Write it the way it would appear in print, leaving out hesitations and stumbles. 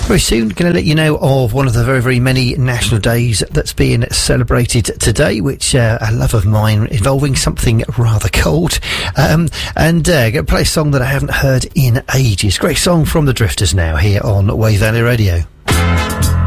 Very soon, going to let you know of one of the very, very many national days that's being celebrated today, which a love of mine involving something rather cold. And going to play a song that I haven't heard in ages. Great song from the Drifters now here on Wave Valley Radio.